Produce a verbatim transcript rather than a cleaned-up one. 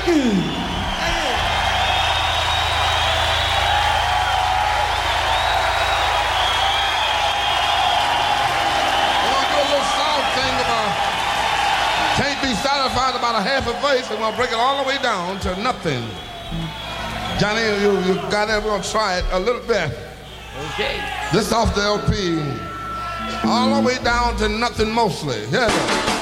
Satisfied about a half a verse, and we're gonna break it all the way down to nothing. Johnny, you, you got it. We're gonna try it a little bit. Okay. This off the L P, all the way down to nothing mostly. Here we go.